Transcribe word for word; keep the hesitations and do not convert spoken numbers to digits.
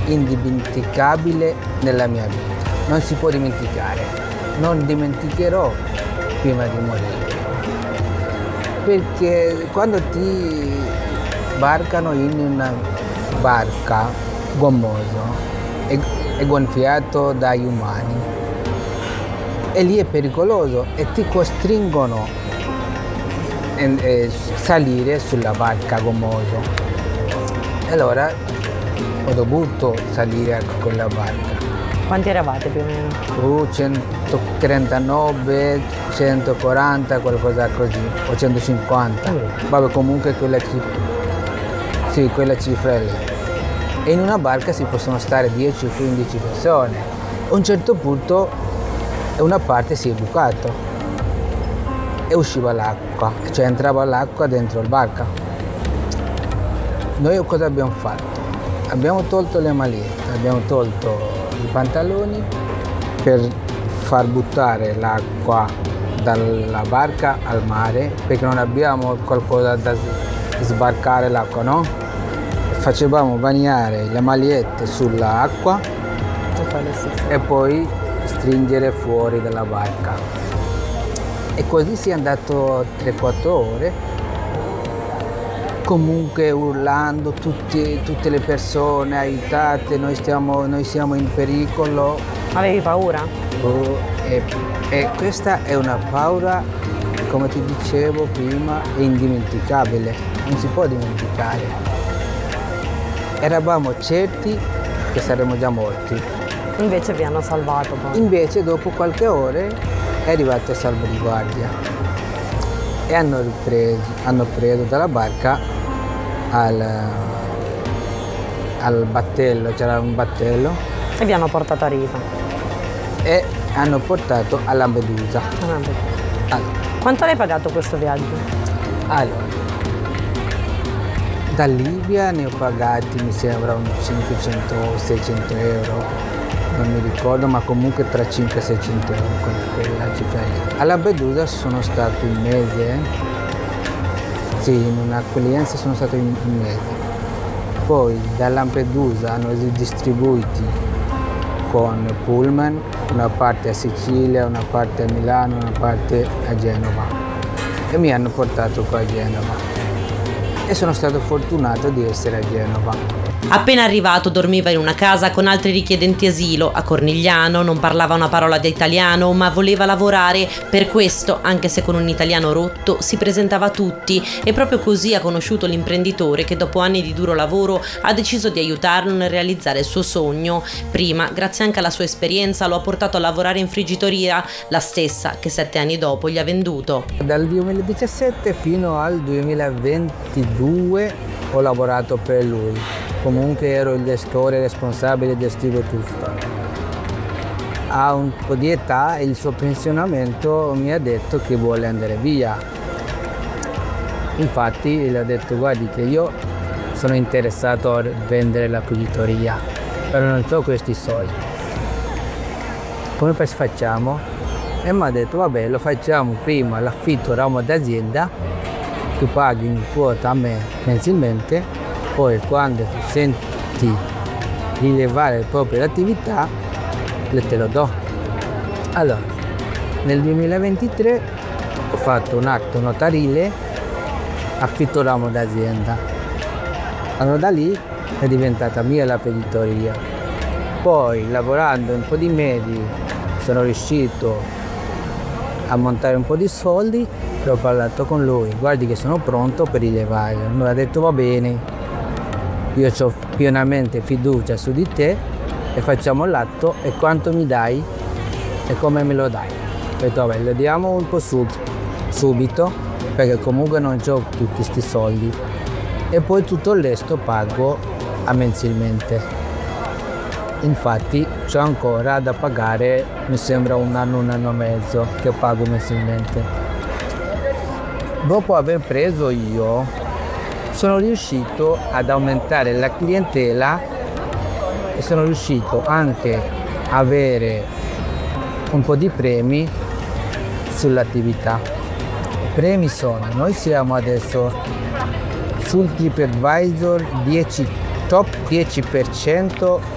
indimenticabile nella mia vita. Non si può dimenticare. Non dimenticherò prima di morire. Perché quando ti barcano in una barca gommosa e, e gonfiato dagli umani, e lì è pericoloso e ti costringono a eh, salire sulla barca gommosa. E allora ho dovuto salire con la barca. Quanti eravate più o meno? Uh, centotrentanove, centoquaranta, qualcosa così, o centocinquanta. Mm. Vabbè, comunque quella cifra, sì, quella cifra lì. E in una barca si possono stare dieci o quindici persone. A un certo punto una parte si è bucata e usciva l'acqua, cioè entrava l'acqua dentro la barca. Noi cosa abbiamo fatto? Abbiamo tolto le magliette, abbiamo tolto i pantaloni per far buttare l'acqua dalla barca al mare, perché non abbiamo qualcosa da sbarcare l'acqua, no? Facevamo bagnare le magliette sull'acqua e poi stringere fuori dalla barca. E così si è andato tre quattro ore, comunque urlando, tutti, tutte le persone aiutate, noi, stiamo, noi siamo in pericolo. Avevi paura? Oh, e, e questa è una paura, come ti dicevo prima, è indimenticabile, non si può dimenticare. Eravamo certi che saremmo già morti. Invece vi hanno salvato poi. Invece dopo qualche ore è arrivato il salvadiguardia e hanno, ripreso, hanno preso dalla barca al, al battello, c'era un battello. E vi hanno portato a riva. E hanno portato a Lampedusa. A Lampedusa. Allora. Quanto l'hai pagato questo viaggio? Allora, da Libia ne ho pagati, mi sembra, un cinquecento seicento euro. Non mi ricordo, ma comunque tra cinquecento e seicento euro con quella cifra lì. A Lampedusa sono stato un mese. Sì, in un'accoglienza sono stato un mese. Poi da Lampedusa hanno distribuiti con pullman, una parte a Sicilia, una parte a Milano, una parte a Genova. E mi hanno portato qua a Genova. E sono stato fortunato di essere a Genova. Appena arrivato dormiva in una casa con altri richiedenti asilo a Cornigliano, non parlava una parola di italiano, ma voleva lavorare. Per questo, anche se con un italiano rotto, si presentava a tutti e proprio così ha conosciuto l'imprenditore che dopo anni di duro lavoro ha deciso di aiutarlo nel realizzare il suo sogno. Prima, grazie anche alla sua esperienza, lo ha portato a lavorare in friggitoria, la stessa che sette anni dopo gli ha venduto. Dal duemiladiciassette fino al duemilaventidue ho lavorato per lui. Comunque ero il gestore responsabile, gestivo tutto. A un po' di età e il suo pensionamento mi ha detto che vuole andare via. Infatti gli ho detto: guardi che io sono interessato a vendere la friggitoria, però non ho questi soldi. Come facciamo? E mi ha detto: vabbè, lo facciamo prima, l'affitto ramo d'azienda, tu paghi in quota a me mensilmente. Poi quando ti senti rilevare le proprie attività, te lo do. Allora, nel duemilaventitré ho fatto un atto notarile, affitto ramo d'azienda. Allora da lì è diventata mia la friggitoria. Poi lavorando un po' di mesi sono riuscito a montare un po' di soldi e ho parlato con lui: guardi che sono pronto per rilevare. Mi ha detto: va bene. Io ho pienamente fiducia su di te e facciamo l'atto, e quanto mi dai e come me lo dai. Ho detto: vabbè, lo diamo un po' sub, subito, perché comunque non ho tutti questi soldi, e poi tutto il resto pago a mensilmente. Infatti c'ho ancora da pagare, mi sembra un anno, un anno e mezzo che pago mensilmente. Dopo aver preso io sono riuscito ad aumentare la clientela e sono riuscito anche a avere un po' di premi sull'attività. I premi sono: noi siamo adesso sul TripAdvisor dieci, top dieci per cento